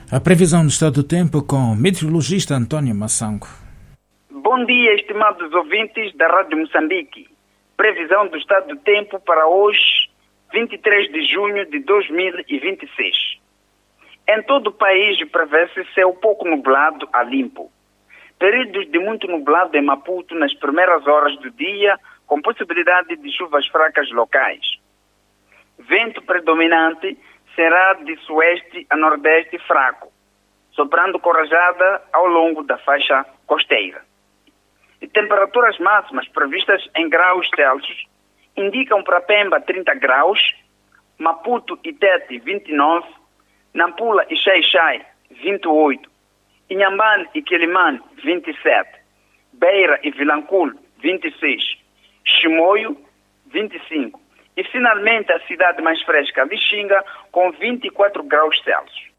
A previsão do estado do tempo com o meteorologista Antônio Massango. Bom dia, estimados ouvintes da Rádio Moçambique. Previsão do estado do tempo para hoje, 23 de junho de 2026. Em todo o país prevê-se céu pouco nublado a limpo. Períodos de muito nublado em Maputo nas primeiras horas do dia, com possibilidade de chuvas fracas locais. Vento predominante será de sueste a nordeste fraco, soprando com rajada ao longo da faixa costeira. E temperaturas máximas previstas em graus Celsius indicam para Pemba 30 graus, Maputo e Tete 29, Nampula e Xai-Xai 28, Inhambane e Quelimane 27, Beira e Vilanculo 26, Chimoio 25 e finalmente a cidade mais fresca, Lixinga, com 24 graus Celsius.